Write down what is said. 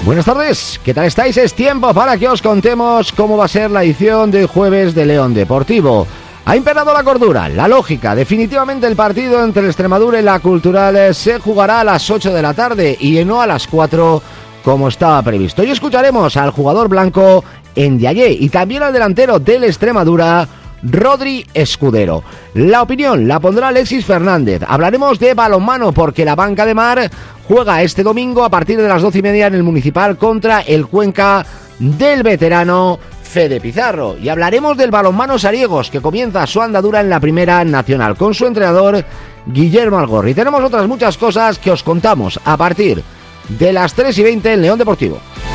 Buenas tardes, ¿qué tal estáis? Es tiempo para que os contemos cómo va a ser la edición de jueves de León Deportivo. Ha imperado la cordura, la lógica. Definitivamente el partido entre el Extremadura y la Cultural se jugará a las 8 de la tarde y no a las 4 como estaba previsto. Hoy escucharemos al jugador blanco Ndiaye y también al delantero del Extremadura, Rodri Escudero. La opinión la pondrá Alexis Fernández. Hablaremos de balonmano porque la Banca de Mar juega este domingo a partir de las 12:30 en el Municipal contra el Cuenca del veterano Fede Pizarro. Y hablaremos del balonmano Sariegos, que comienza su andadura en la Primera Nacional con su entrenador Guillermo Algorri. Tenemos otras muchas cosas que os contamos a partir de las 3:20 en León Deportivo.